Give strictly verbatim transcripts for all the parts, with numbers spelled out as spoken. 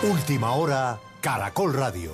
Última hora, Caracol Radio.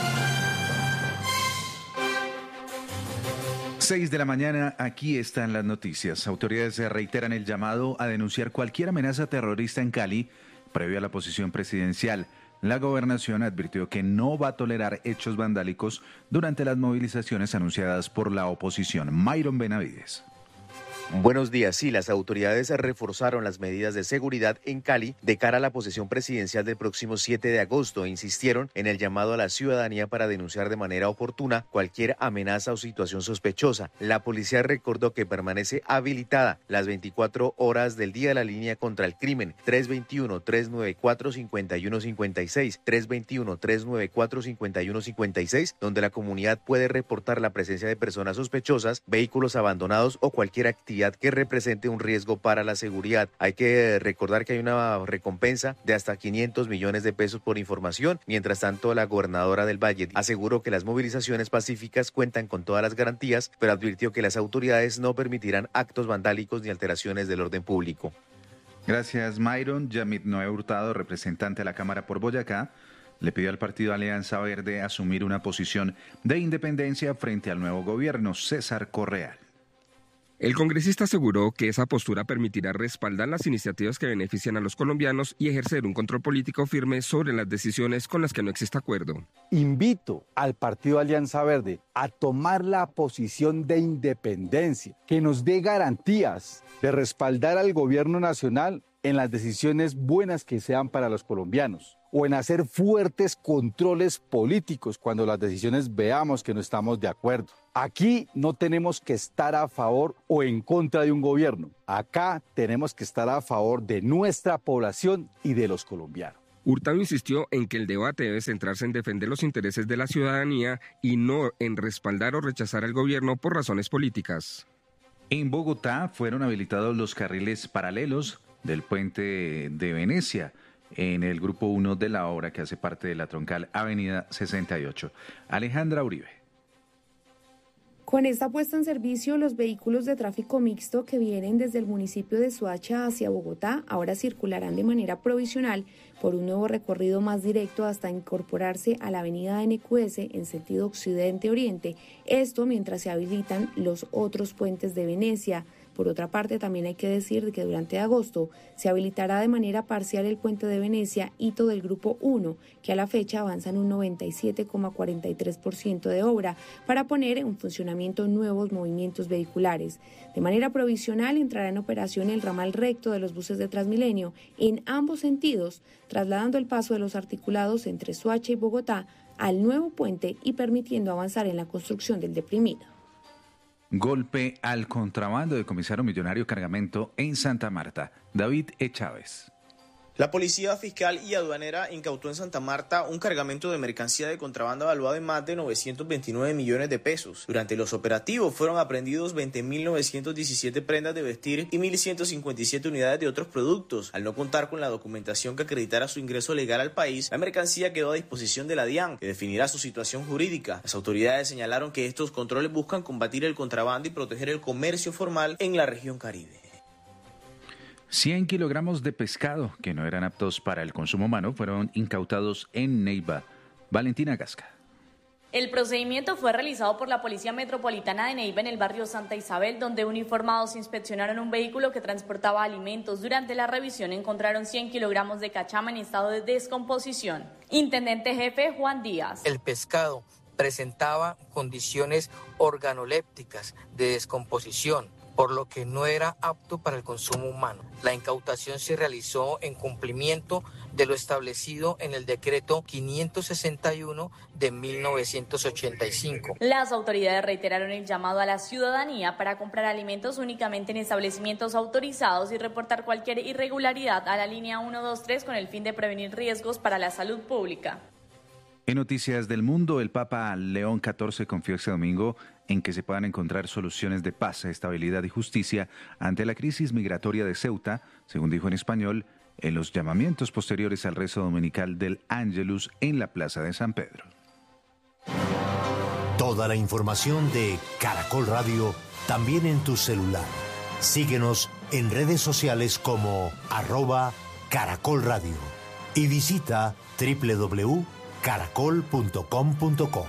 Seis de la mañana, aquí están las noticias. Autoridades reiteran el llamado a denunciar cualquier amenaza terrorista en Cali, previo a la posición presidencial. La gobernación advirtió que no va a tolerar hechos vandálicos durante las movilizaciones anunciadas por la oposición. Myron Benavides. Buenos días. Sí, las autoridades reforzaron las medidas de seguridad en Cali de cara a la posesión presidencial del próximo siete de agosto e insistieron en el llamado a la ciudadanía para denunciar de manera oportuna cualquier amenaza o situación sospechosa. La policía recordó que permanece habilitada las veinticuatro horas del día la línea contra el crimen tres dos uno, tres nueve cuatro, cinco uno cinco seis, tres dos uno, tres nueve cuatro, cinco uno cinco seis, donde la comunidad puede reportar la presencia de personas sospechosas, vehículos abandonados o cualquier actividad que represente un riesgo para la seguridad. Hay que recordar que hay una recompensa de hasta quinientos millones de pesos por información. Mientras tanto, la gobernadora del Valle aseguró que las movilizaciones pacíficas cuentan con todas las garantías, pero advirtió que las autoridades no permitirán actos vandálicos ni alteraciones del orden público. Gracias, Myron. Yamit Noé Hurtado, representante de la Cámara por Boyacá, le pidió al partido Alianza Verde asumir una posición de independencia frente al nuevo gobierno. César Correal. El congresista aseguró que esa postura permitirá respaldar las iniciativas que benefician a los colombianos y ejercer un control político firme sobre las decisiones con las que no existe acuerdo. Invito al partido Alianza Verde a tomar la posición de independencia, que nos dé garantías de respaldar al gobierno nacional en las decisiones buenas que sean para los colombianos, o en hacer fuertes controles políticos cuando las decisiones veamos que no estamos de acuerdo. Aquí no tenemos que estar a favor o en contra de un gobierno. Acá tenemos que estar a favor de nuestra población y de los colombianos. Hurtado insistió en que el debate debe centrarse en defender los intereses de la ciudadanía y no en respaldar o rechazar al gobierno por razones políticas. En Bogotá fueron habilitados los carriles paralelos del puente de Venecia, en el grupo uno de la obra que hace parte de la troncal Avenida sesenta y ocho. Alejandra Uribe. Con esta puesta en servicio, los vehículos de tráfico mixto que vienen desde el municipio de Soacha hacia Bogotá ahora circularán de manera provisional por un nuevo recorrido más directo hasta incorporarse a la avenida N Q S en sentido occidente-oriente, esto mientras se habilitan los otros puentes de Venecia. Por otra parte, también hay que decir que durante agosto se habilitará de manera parcial el puente de Venecia, hito del grupo uno, que a la fecha avanza en un noventa y siete coma cuarenta y tres por ciento de obra para poner en funcionamiento nuevos movimientos vehiculares. De manera provisional entrará en operación el ramal recto de los buses de Transmilenio en ambos sentidos, trasladando el paso de los articulados entre Soacha y Bogotá al nuevo puente y permitiendo avanzar en la construcción del deprimido. Golpe al contrabando de comisario millonario cargamento en Santa Marta. David E. Chávez. La Policía Fiscal y Aduanera incautó en Santa Marta un cargamento de mercancía de contrabando valuado en más de novecientos veintinueve millones de pesos. Durante los operativos fueron aprehendidos veinte mil novecientos diecisiete prendas de vestir y mil ciento cincuenta y siete unidades de otros productos. Al no contar con la documentación que acreditara su ingreso legal al país, la mercancía quedó a disposición de la DIAN, que definirá su situación jurídica. Las autoridades señalaron que estos controles buscan combatir el contrabando y proteger el comercio formal en la región Caribe. cien kilogramos de pescado que no eran aptos para el consumo humano fueron incautados en Neiva. Valentina Gasca. El procedimiento fue realizado por la Policía Metropolitana de Neiva en el barrio Santa Isabel, donde uniformados inspeccionaron un vehículo que transportaba alimentos. Durante la revisión encontraron cien kilogramos de cachama en estado de descomposición. Intendente jefe Juan Díaz. El pescado presentaba condiciones organolépticas de descomposición, por lo que no era apto para el consumo humano. La incautación se realizó en cumplimiento de lo establecido en el decreto quinientos sesenta y uno de mil novecientos ochenta y cinco. Las autoridades reiteraron el llamado a la ciudadanía para comprar alimentos únicamente en establecimientos autorizados y reportar cualquier irregularidad a la línea ciento veintitrés con el fin de prevenir riesgos para la salud pública. En Noticias del Mundo, el Papa León catorce confió este domingo en que se puedan encontrar soluciones de paz, estabilidad y justicia ante la crisis migratoria de Ceuta, según dijo en español, en los llamamientos posteriores al rezo dominical del Ángelus en la Plaza de San Pedro. Toda la información de Caracol Radio también en tu celular. Síguenos en redes sociales como arroba Caracol Radio. y visita doble u doble u doble u punto caracol punto com punto co.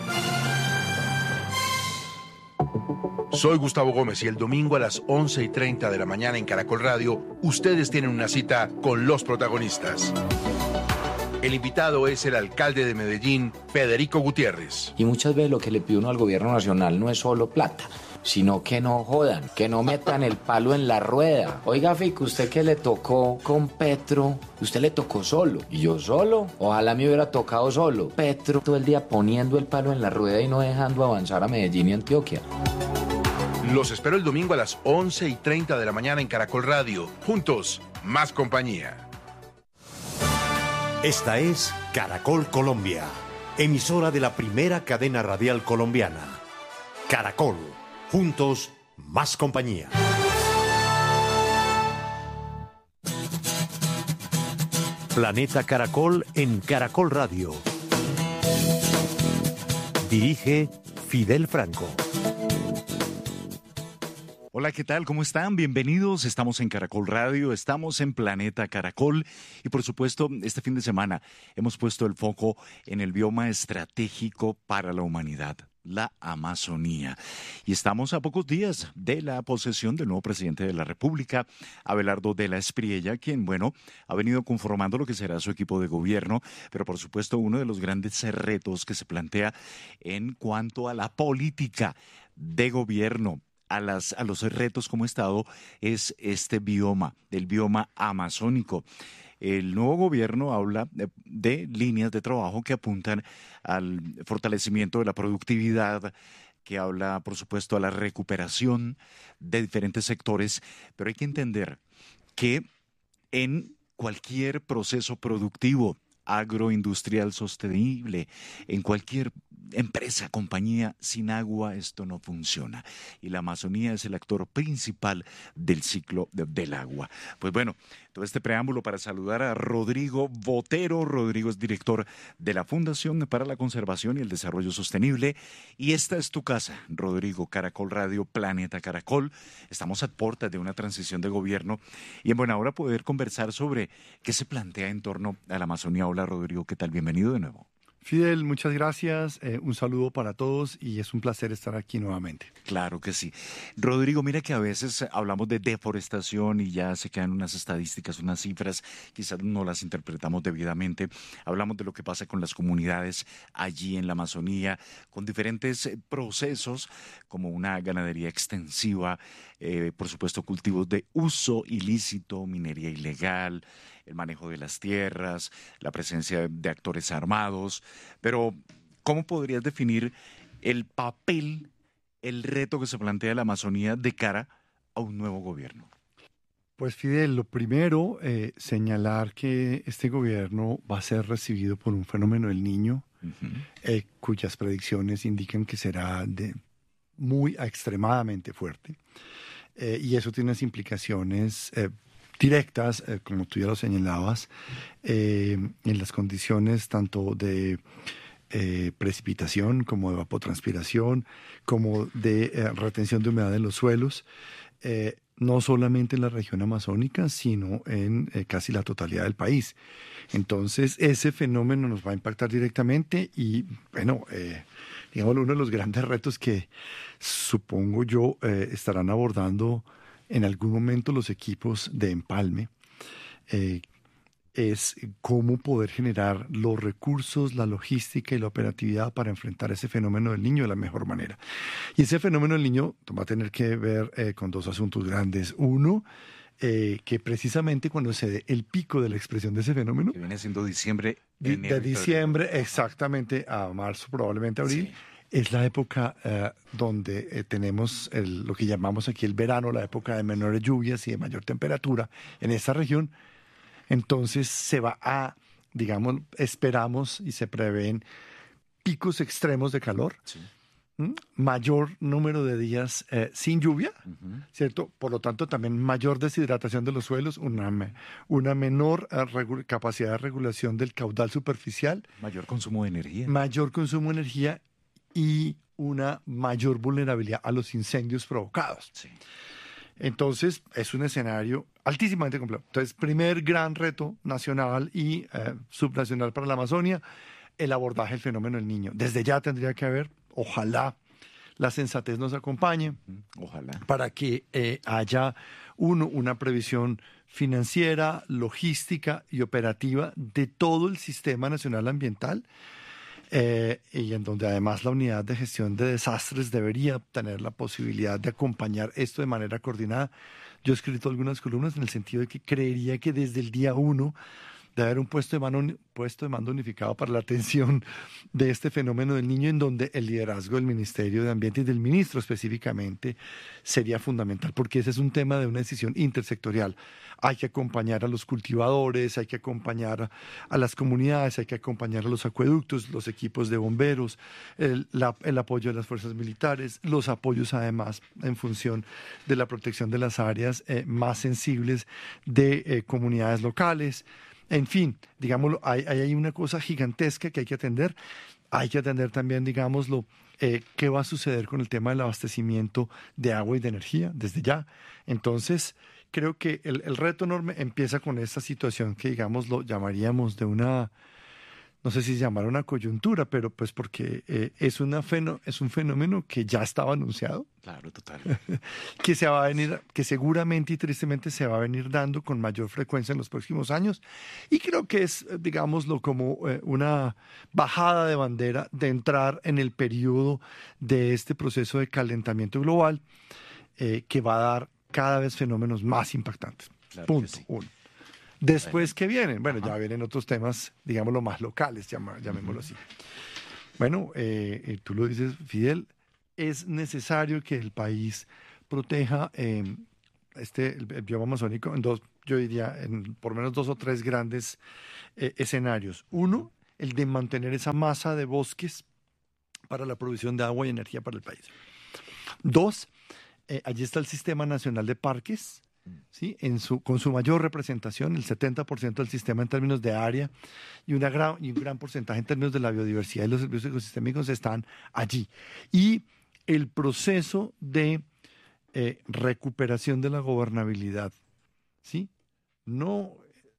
Soy Gustavo Gómez y el domingo a las once y treinta de la mañana en Caracol Radio, ustedes tienen una cita con los protagonistas. El invitado es el alcalde de Medellín, Federico Gutiérrez. Y muchas veces lo que le pide uno al gobierno nacional no es solo plata, sino que no jodan, que no metan el palo en la rueda. Oiga, Fico, usted que le tocó con Petro, usted le tocó solo. ¿Y yo solo? Ojalá me hubiera tocado solo. Petro todo el día poniendo el palo en la rueda y no dejando avanzar a Medellín y Antioquia. Los espero el domingo a las once y treinta de la mañana en Caracol Radio. Juntos, más compañía. Esta es Caracol Colombia, emisora de la primera cadena radial colombiana. Caracol, juntos, más compañía. Planeta Caracol en Caracol Radio. Dirige Fidel Franco. Hola, ¿qué tal? ¿Cómo están? Bienvenidos. Estamos en Caracol Radio, estamos en Planeta Caracol y por supuesto este fin de semana hemos puesto el foco en el bioma estratégico para la humanidad, la Amazonía. Y estamos a pocos días de la posesión del nuevo presidente de la República, Abelardo de la Espriella, quien, bueno, ha venido conformando lo que será su equipo de gobierno, pero por supuesto uno de los grandes retos que se plantea en cuanto a la política de gobierno, A, las, a los retos como Estado, es este bioma, el bioma amazónico. El nuevo gobierno habla de, de líneas de trabajo que apuntan al fortalecimiento de la productividad, que habla, por supuesto, a la recuperación de diferentes sectores, pero hay que entender que en cualquier proceso productivo agroindustrial sostenible, en cualquier empresa, compañía, sin agua esto no funciona. Y la Amazonía es el actor principal del ciclo de, del agua. Pues bueno, todo este preámbulo para saludar a Rodrigo Botero. Rodrigo es director de la Fundación para la Conservación y el Desarrollo Sostenible. Y esta es tu casa, Rodrigo. Caracol Radio, Planeta Caracol. Estamos a puertas de una transición de gobierno y en buena hora poder conversar sobre qué se plantea en torno a la Amazonía. Hola, Rodrigo, ¿qué tal? Bienvenido de nuevo. Fidel, muchas gracias, eh, un saludo para todos y es un placer estar aquí nuevamente. Claro que sí. Rodrigo, mira que a veces hablamos de deforestación y ya se quedan unas estadísticas, unas cifras, quizás no las interpretamos debidamente. Hablamos de lo que pasa con las comunidades allí en la Amazonía, con diferentes procesos como una ganadería extensiva, eh, por supuesto cultivos de uso ilícito, minería ilegal, el manejo de las tierras, la presencia de actores armados. Pero, ¿cómo podrías definir el papel, el reto que se plantea la Amazonía de cara a un nuevo gobierno? Pues Fidel, lo primero, eh, señalar que este gobierno va a ser recibido por un fenómeno del Niño, uh-huh. eh, cuyas predicciones indican que será de muy a extremadamente fuerte. Eh, y eso tiene unas implicaciones eh, directas, eh, como tú ya lo señalabas, eh, en las condiciones tanto de eh, precipitación como de evapotranspiración, como de eh, retención de humedad en los suelos, eh, no solamente en la región amazónica, sino en eh, casi la totalidad del país. Entonces, ese fenómeno nos va a impactar directamente y, bueno, eh, digamos, uno de los grandes retos que supongo yo eh, estarán abordando en algún momento los equipos de empalme, eh, es cómo poder generar los recursos, la logística y la operatividad para enfrentar ese fenómeno del Niño de la mejor manera. Y ese fenómeno del Niño va a tener que ver eh, con dos asuntos grandes. Uno, eh, que precisamente cuando se dé el pico de la expresión de ese fenómeno, que viene siendo diciembre, de, enero, de diciembre exactamente a marzo, probablemente abril, sí. Es la época eh, donde eh, tenemos el, lo que llamamos aquí el verano, la época de menores lluvias y de mayor temperatura en esta región. Entonces se va a, digamos, esperamos y se prevén picos extremos de calor, sí. ¿Mm? Mayor número de días eh, sin lluvia, uh-huh. ¿cierto? Por lo tanto, también mayor deshidratación de los suelos, una, una menor uh, regu- capacidad de regulación del caudal superficial. Mayor consumo de energía. Mayor consumo de energía. Y una mayor vulnerabilidad a los incendios provocados. Sí. Entonces, es un escenario altísimamente complejo. Entonces, primer gran reto nacional y eh, subnacional para la Amazonia, el abordaje del fenómeno del niño. Desde ya tendría que haber, ojalá, la sensatez nos acompañe, ojalá, para que eh, haya, uno, una previsión financiera, logística y operativa de todo el sistema nacional ambiental, eh, y en donde además la unidad de gestión de desastres debería tener la posibilidad de acompañar esto de manera coordinada. Yo he escrito algunas columnas en el sentido de que creería que desde el día uno de haber un puesto de, mano, puesto de mando unificado para la atención de este fenómeno del niño, en donde el liderazgo del Ministerio de Ambiente y del ministro específicamente sería fundamental, porque ese es un tema de una decisión intersectorial. Hay que acompañar a los cultivadores, hay que acompañar a, a las comunidades, hay que acompañar a los acueductos, los equipos de bomberos, el, la, el apoyo de las fuerzas militares, los apoyos además en función de la protección de las áreas eh, más sensibles de eh, comunidades locales. En fin, digámoslo, hay, hay una cosa gigantesca que hay que atender. Hay que atender también, digámoslo, eh, qué va a suceder con el tema del abastecimiento de agua y de energía desde ya. Entonces, creo que el, el reto enorme empieza con esta situación que, digamos, lo llamaríamos de una, no sé si se llamará una coyuntura, pero pues porque eh, es, una feno, es un fenómeno que ya estaba anunciado. Claro, total. que se va a venir, que seguramente y tristemente se va a venir dando con mayor frecuencia en los próximos años. Y creo que es, digámoslo, como eh, una bajada de bandera de entrar en el periodo de este proceso de calentamiento global eh, que va a dar cada vez fenómenos más impactantes. Claro. Punto Sí. uno. Después, ¿qué vienen? Bueno, Ajá. ya vienen otros temas, digámoslo, más locales, llama, llamémoslo así. Bueno, eh, eh, tú lo dices, Fidel, es necesario que el país proteja eh, este, el, el bioma amazónico en dos, yo diría, en por lo menos dos o tres grandes eh, escenarios. Uno, el de mantener esa masa de bosques para la provisión de agua y energía para el país. Dos, eh, allí está el Sistema Nacional de Parques, ¿sí? En su, con su mayor representación, el setenta por ciento del sistema en términos de área y, una gran, y un gran porcentaje en términos de la biodiversidad y los servicios ecosistémicos están allí. Y el proceso de eh, recuperación de la gobernabilidad, ¿sí? No,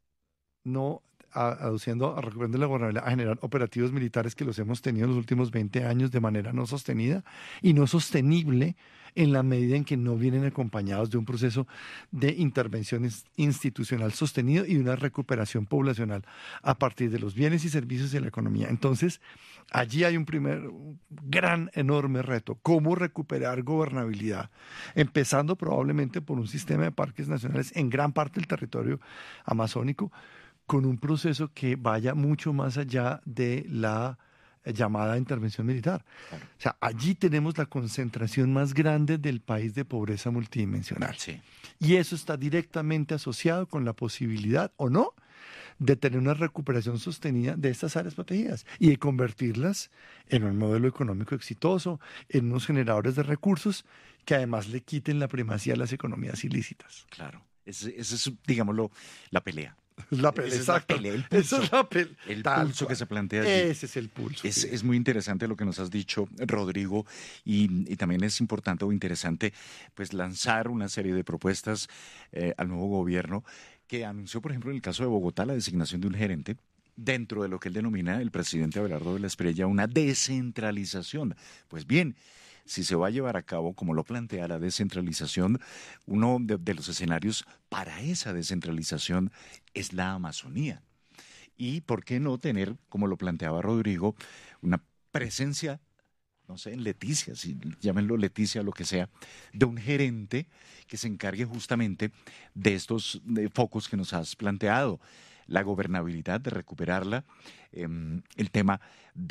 no a, aduciendo a recuperación de la gobernabilidad, a generar operativos militares que los hemos tenido en los últimos veinte años de manera no sostenida y no sostenible en la medida en que no vienen acompañados de un proceso de intervención institucional sostenido y de una recuperación poblacional a partir de los bienes y servicios de la economía. Entonces, allí hay un primer un gran, enorme reto, cómo recuperar gobernabilidad, empezando probablemente por un sistema de parques nacionales en gran parte del territorio amazónico, con un proceso que vaya mucho más allá de la llamada intervención militar. Claro. O sea, allí tenemos la concentración más grande del país de pobreza multidimensional. Sí. Y eso está directamente asociado con la posibilidad, o no, de tener una recuperación sostenida de estas áreas protegidas y de convertirlas en un modelo económico exitoso, en unos generadores de recursos que además le quiten la primacía a las economías ilícitas. Claro, esa es, digámoslo, la pelea. La pelea, Esa exacto. Es la pelea, el pulso, Esa es la pelea. el Tal pulso cual. que se plantea allí. Ese es el pulso. Es, es muy interesante lo que nos has dicho, Rodrigo, y, y también es importante o interesante pues lanzar una serie de propuestas eh, al nuevo gobierno que anunció, por ejemplo, en el caso de Bogotá, la designación de un gerente dentro de lo que él denomina, el presidente Abelardo de la Espriella, una descentralización. Pues bien, si se va a llevar a cabo, como lo plantea la descentralización, uno de, de los escenarios para esa descentralización es la Amazonía. Y por qué no tener, como lo planteaba Rodrigo, una presencia, no sé, en Leticia, si llámenlo Leticia, lo que sea, de un gerente que se encargue justamente de estos de focos que nos has planteado. La gobernabilidad, de recuperarla, eh, el tema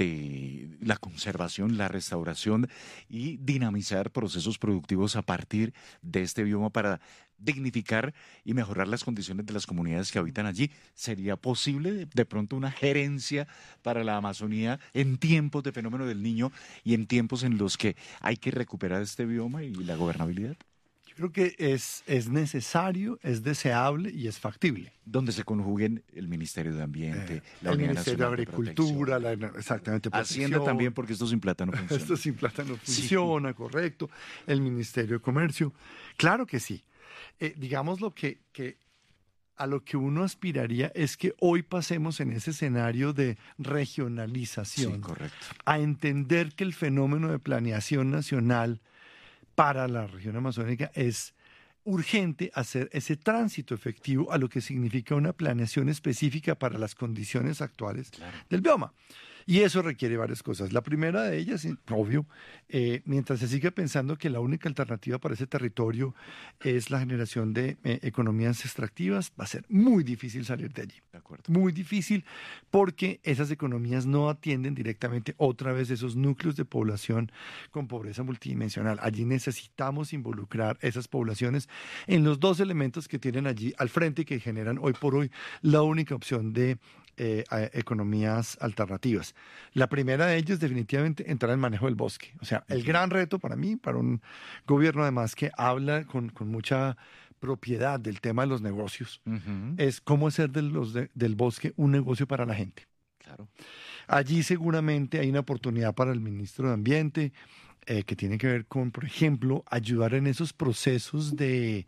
de la conservación, la restauración y dinamizar procesos productivos a partir de este bioma para dignificar y mejorar las condiciones de las comunidades que habitan allí. ¿Sería posible de, de pronto una gerencia para la Amazonía en tiempos de fenómeno del Niño y en tiempos en los que hay que recuperar este bioma y la gobernabilidad? Creo que es, es necesario, es deseable y es factible. Donde se conjuguen el Ministerio de Ambiente, eh, la el Unidad Ministerio de Nacional Agricultura, de la, exactamente, Hacienda también, porque esto sin plata no funciona. Esto sin plata no funciona, sí. Correcto. El Ministerio de Comercio. Claro que sí. eh, digamos lo que, que a lo que uno aspiraría es que hoy pasemos en ese escenario de regionalización, Sí, correcto. a entender que el fenómeno de planeación nacional para la región amazónica es urgente hacer ese tránsito efectivo a lo que significa una planeación específica para las condiciones actuales claro. del bioma. Y eso requiere varias cosas. La primera de ellas, obvio, eh, mientras se sigue pensando que la única alternativa para ese territorio es la generación de eh, economías extractivas, va a ser muy difícil salir de allí. De acuerdo. Muy difícil porque esas economías no atienden directamente otra vez esos núcleos de población con pobreza multidimensional. Allí necesitamos involucrar esas poblaciones en los dos elementos que tienen allí al frente y que generan hoy por hoy la única opción de Eh, economías alternativas. La primera de ellas definitivamente entrar en manejo del bosque. O sea, el gran reto para mí, para un gobierno además que habla con, con mucha propiedad del tema de los negocios, uh-huh. es cómo hacer de los de, del bosque un negocio para la gente. Claro. Allí seguramente hay una oportunidad para el ministro de Ambiente eh, que tiene que ver con, por ejemplo, ayudar en esos procesos de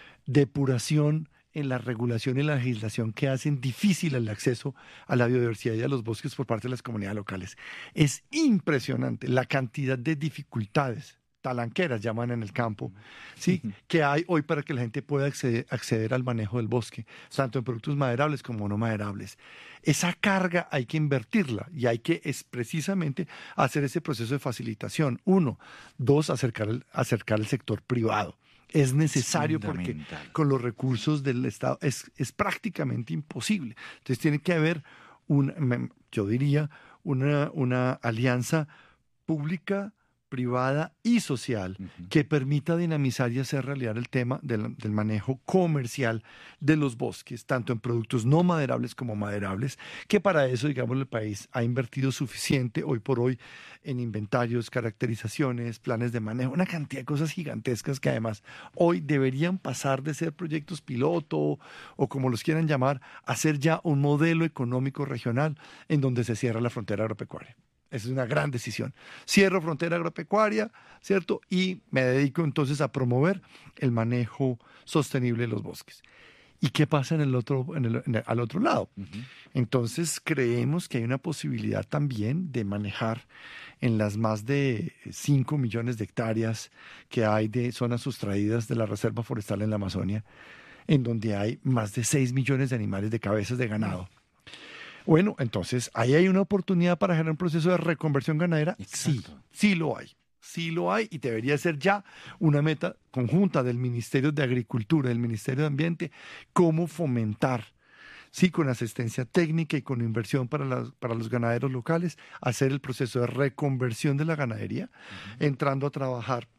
depuración en la regulación y la legislación que hacen difícil el acceso a la biodiversidad y a los bosques por parte de las comunidades locales. Es impresionante la cantidad de dificultades, talanqueras llaman en el campo, ¿sí? que hay hoy para que la gente pueda acceder, acceder al manejo del bosque, tanto en productos maderables como no maderables. Esa carga hay que invertirla y hay que es precisamente hacer ese proceso de facilitación. Uno. Dos, acercar el, acercar el sector privado. Es necesario porque con los recursos del Estado es, es prácticamente imposible. Entonces tiene que haber, un, yo diría, una, una alianza pública, privada y social uh-huh. que permita dinamizar y hacer realidad el tema del, del manejo comercial de los bosques, tanto en productos no maderables como maderables, que para eso, digamos, el país ha invertido suficiente hoy por hoy en inventarios, caracterizaciones, planes de manejo, una cantidad de cosas gigantescas que además hoy deberían pasar de ser proyectos piloto o como los quieran llamar, a ser ya un modelo económico regional en donde se cierra la frontera agropecuaria. Esa es una gran decisión. Cierro frontera agropecuaria, ¿cierto? Y me dedico entonces a promover el manejo sostenible de los bosques. ¿Y qué pasa en el otro, en el, en el, al otro lado? Uh-huh. Entonces creemos que hay una posibilidad también de manejar en las más de cinco millones de hectáreas que hay de zonas sustraídas de la Reserva Forestal en la Amazonia, en donde hay más de seis millones de animales de cabezas de ganado. Uh-huh. Bueno, entonces, ¿ahí hay una oportunidad para generar un proceso de reconversión ganadera? Exacto. Sí, sí lo hay. Sí lo hay y debería ser ya una meta conjunta del Ministerio de Agricultura, del Ministerio de Ambiente, cómo fomentar, sí, con asistencia técnica y con inversión para, las, para los ganaderos locales, hacer el proceso de reconversión de la ganadería, uh-huh. entrando a trabajar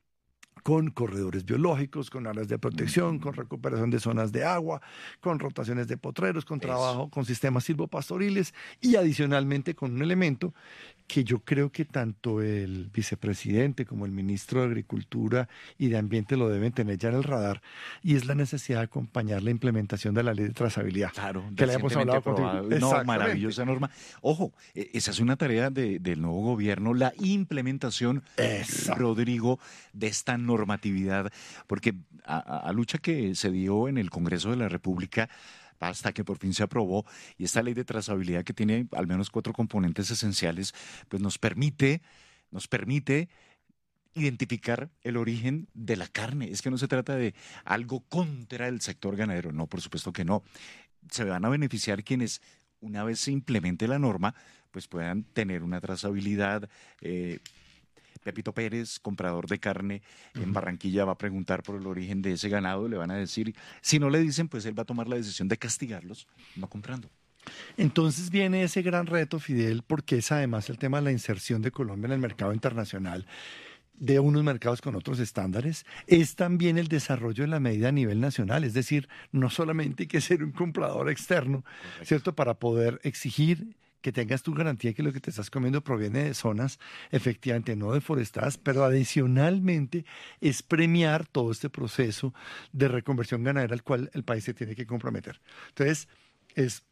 con corredores biológicos, con áreas de protección, con recuperación de zonas de agua, con rotaciones de potreros, con Eso. trabajo con sistemas silvopastoriles y adicionalmente con un elemento que yo creo que tanto el vicepresidente como el ministro de Agricultura y de Ambiente lo deben tener ya en el radar, y es la necesidad de acompañar la implementación de la ley de trazabilidad. Claro, que le hemos hablado contigo. No, maravillosa norma. Ojo, esa es una tarea de, del nuevo gobierno, la implementación, Esa. Rodrigo, de esta normatividad, porque a, a lucha que se dio en el Congreso de la República, hasta que por fin se aprobó, y esta ley de trazabilidad que tiene al menos cuatro componentes esenciales, pues nos permite, nos permite identificar el origen de la carne. Es que no se trata de algo contra el sector ganadero, no, por supuesto que no. Se van a beneficiar quienes, una vez se implemente la norma, pues puedan tener una trazabilidad. eh, Pepito Pérez, comprador de carne en Barranquilla, va a preguntar por el origen de ese ganado, le van a decir, si no le dicen, pues él va a tomar la decisión de castigarlos, no comprando. Entonces viene ese gran reto, Fidel, porque es además el tema de la inserción de Colombia en el mercado internacional, de unos mercados con otros estándares, es también el desarrollo de la medida a nivel nacional, es decir, no solamente hay que ser un comprador externo, Correcto. ¿cierto?, para poder exigir que tengas tu garantía que lo que te estás comiendo proviene de zonas efectivamente no deforestadas, pero adicionalmente es premiar todo este proceso de reconversión ganadera al cual el país se tiene que comprometer. Entonces, es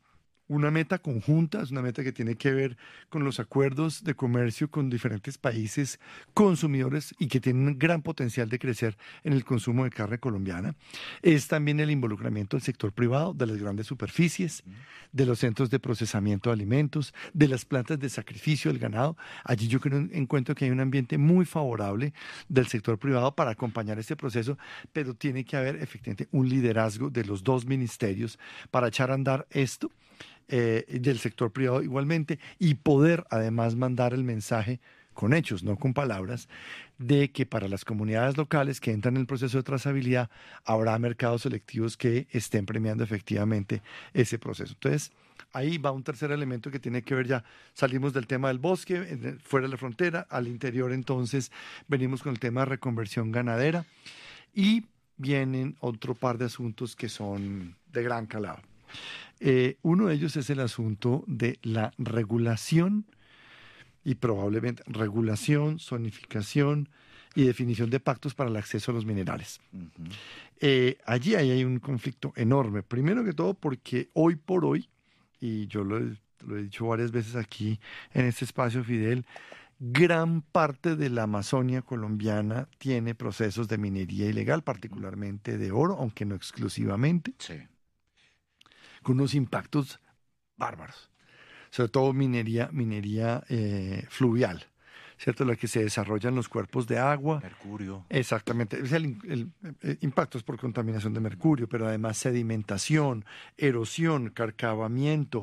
una meta conjunta, es una meta que tiene que ver con los acuerdos de comercio con diferentes países consumidores y que tienen un gran potencial de crecer en el consumo de carne colombiana. Es también el involucramiento del sector privado, de las grandes superficies, de los centros de procesamiento de alimentos, de las plantas de sacrificio del ganado. Allí yo creo, encuentro que hay un ambiente muy favorable del sector privado para acompañar este proceso, pero tiene que haber efectivamente un liderazgo de los dos ministerios para echar a andar esto. Eh, del sector privado igualmente, y poder además mandar el mensaje con hechos, no con palabras, de que para las comunidades locales que entran en el proceso de trazabilidad habrá mercados selectivos que estén premiando efectivamente ese proceso. Entonces, ahí va un tercer elemento que tiene que ver ya, salimos del tema del bosque, fuera de la frontera, al interior entonces venimos con el tema de reconversión ganadera y vienen otro par de asuntos que son de gran calado. Eh, uno de ellos es el asunto de la regulación y probablemente regulación, zonificación y definición de pactos para el acceso a los minerales. Uh-huh. Eh, allí ahí hay un conflicto enorme. Primero que todo porque hoy por hoy, y yo lo he, lo he dicho varias veces aquí en este espacio, Fidel, gran parte de la Amazonia colombiana tiene procesos de minería ilegal, particularmente de oro, aunque no exclusivamente. Sí. Con unos impactos bárbaros, sobre todo minería, minería eh, fluvial, ¿cierto? La que se desarrolla en los cuerpos de agua. Mercurio. Exactamente, es el, el, el impactos por contaminación de mercurio, pero además sedimentación, erosión, carcavamiento,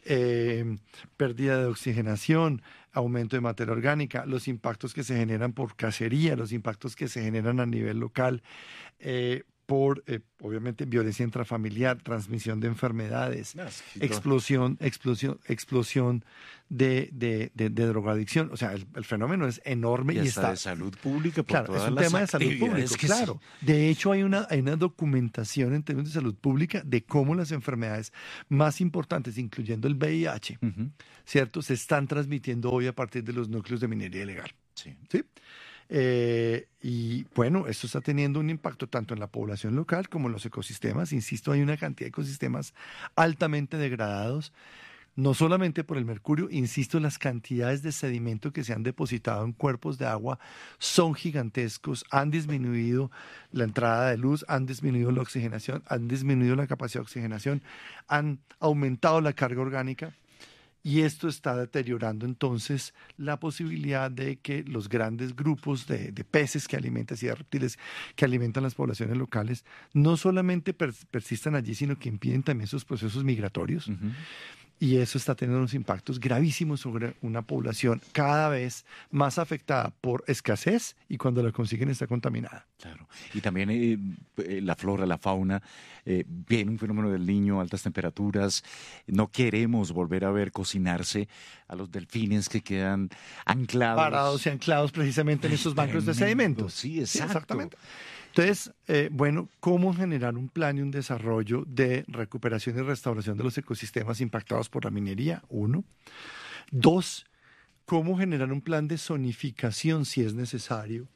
eh, pérdida de oxigenación, aumento de materia orgánica, los impactos que se generan por cacería, los impactos que se generan a nivel local, eh, por, eh, obviamente, violencia intrafamiliar, transmisión de enfermedades, no, explosión, explosión, explosión de, de, de, de drogadicción. O sea, el, el fenómeno es enorme y, y está de salud pública. Por claro, todas es un las tema de salud pública, claro. Sí. De hecho, hay una, hay una documentación en términos de salud pública de cómo las enfermedades más importantes, incluyendo el V I H, uh-huh. ¿cierto?, se están transmitiendo hoy a partir de los núcleos de minería ilegal. Sí. ¿Sí? Eh, y bueno, esto está teniendo un impacto tanto en la población local como en los ecosistemas. Insisto, hay una cantidad de ecosistemas altamente degradados, no solamente por el mercurio, insisto, las cantidades de sedimento que se han depositado en cuerpos de agua son gigantescos, han disminuido la entrada de luz, han disminuido la oxigenación, han disminuido la capacidad de oxigenación, han aumentado la carga orgánica. Y esto está deteriorando entonces la posibilidad de que los grandes grupos de, de peces que alimentan y de reptiles que alimentan las poblaciones locales no solamente pers- persistan allí, sino que impiden también sus procesos migratorios. Uh-huh. Y eso está teniendo unos impactos gravísimos sobre una población cada vez más afectada por escasez y cuando la consiguen está contaminada. Claro. Y también eh, la flora, la fauna, eh, viene un fenómeno del Niño, altas temperaturas. No queremos volver a ver cocinarse a los delfines que quedan anclados. Parados y anclados precisamente en esos bancos de sedimentos. Sí, exacto. Sí, exactamente. Entonces, eh, bueno, ¿cómo generar un plan y un desarrollo de recuperación y restauración de los ecosistemas impactados por la minería? Uno. Dos, ¿cómo generar un plan de zonificación, si es necesario,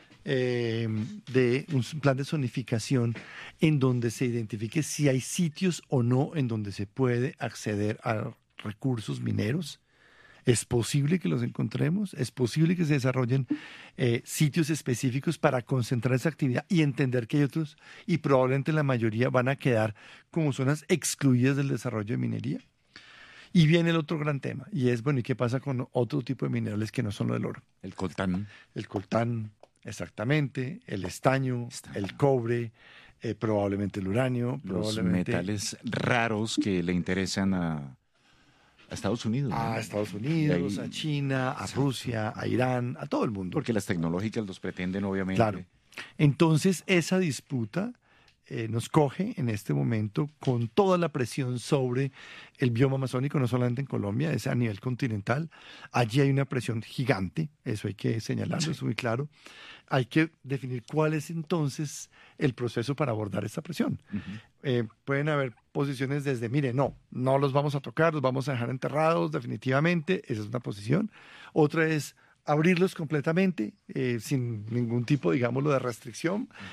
eh, de un plan de zonificación en donde se identifique si hay sitios o no en donde se puede acceder a recursos mineros? ¿Es posible que los encontremos? ¿Es posible que se desarrollen eh, sitios específicos para concentrar esa actividad y entender que hay otros y probablemente la mayoría van a quedar como zonas excluidas del desarrollo de minería? Y viene el otro gran tema, y es, bueno, ¿y qué pasa con otro tipo de minerales que no son lo del oro? El coltán. El coltán, exactamente, el estaño, estaño. el cobre, eh, probablemente el uranio. Los probablemente... metales raros que le interesan a... A Estados Unidos. A ¿no? Estados Unidos, ahí, a China, a Rusia, a Irán, a todo el mundo. Porque las tecnológicas los pretenden, obviamente. Claro. Entonces, esa disputa eh, nos coge en este momento con toda la presión sobre el bioma amazónico, no solamente en Colombia, es a nivel continental. Allí hay una presión gigante, eso hay que señalarlo, sí. Es muy claro. Hay que definir cuál es entonces el proceso para abordar esta presión. Uh-huh. Eh, pueden haber posiciones desde, mire, no, no los vamos a tocar, los vamos a dejar enterrados definitivamente, esa es una posición. Otra es abrirlos completamente, eh, sin ningún tipo, digámoslo, de restricción. Uh-huh.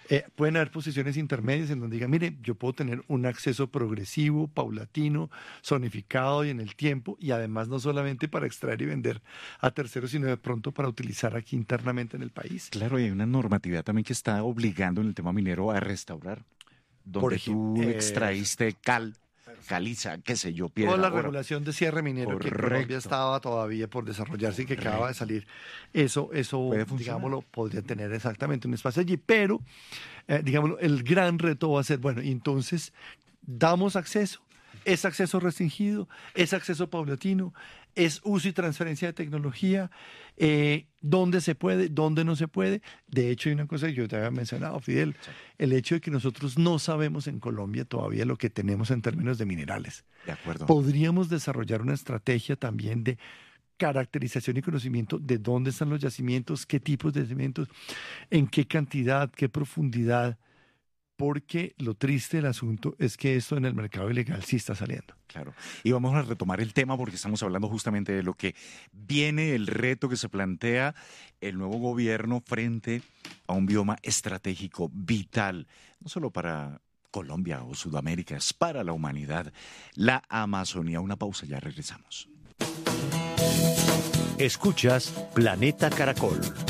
Eh, pueden haber posiciones intermedias en donde digan, mire, yo puedo tener un acceso progresivo, paulatino, zonificado y en el tiempo, y además no solamente para extraer y vender a terceros, sino de pronto para utilizar aquí internamente en el país. Claro, y hay una normatividad también que está obligando en el tema minero a restaurar, donde Por ejemplo, tú eh, extraíste cal, caliza, qué sé yo, piedra. Toda la oro. regulación de cierre minero Correcto. que en Colombia estaba todavía por desarrollarse y que Correcto. acaba de salir, eso, eso digámoslo, podría tener exactamente un espacio allí, pero, eh, digámoslo, el gran reto va a ser, bueno, entonces, damos acceso, es acceso restringido, es acceso paulatino, es uso y transferencia de tecnología, eh, dónde se puede, dónde no se puede. De hecho, hay una cosa que yo te había mencionado, Fidel, sí. el hecho de que nosotros no sabemos en Colombia todavía lo que tenemos en términos de minerales. De acuerdo. Podríamos desarrollar una estrategia también de caracterización y conocimiento de dónde están los yacimientos, qué tipos de yacimientos, en qué cantidad, qué profundidad, porque lo triste del asunto es que esto en el mercado ilegal sí está saliendo. Claro. Y vamos a retomar el tema porque estamos hablando justamente de lo que viene, el reto que se plantea el nuevo gobierno frente a un bioma estratégico vital, no solo para Colombia o Sudamérica, es para la humanidad, la Amazonía. Una pausa, ya regresamos. Escuchas Planeta Caracol.